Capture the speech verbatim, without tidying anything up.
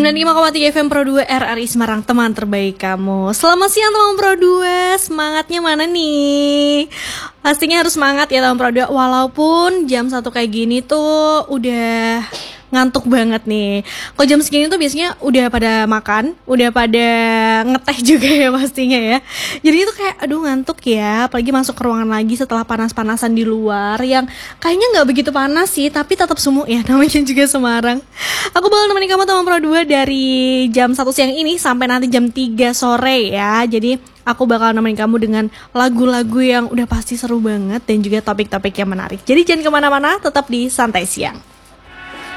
sembilan puluh lima koma tiga F M Pro dua R R I Semarang, teman terbaik kamu. Selamat siang teman Pro dua, semangatnya mana nih? Pastinya harus semangat ya teman Pro dua, walaupun jam satu kayak gini tuh udah ngantuk banget nih. Kalau jam segini tuh biasanya udah pada makan, udah pada ngeteh juga ya pastinya ya. Jadi itu kayak aduh ngantuk ya, apalagi masuk ke ruangan lagi setelah panas-panasan di luar yang kayaknya nggak begitu panas sih, tapi tetap sumuk ya, namanya juga Semarang. Aku bakal nemenin kamu teman Pro dua dari jam satu siang ini sampai nanti jam tiga sore ya. Jadi aku bakal nemenin kamu dengan lagu-lagu yang udah pasti seru banget dan juga topik-topik yang menarik. Jadi jangan kemana-mana, tetap di Santai Siang.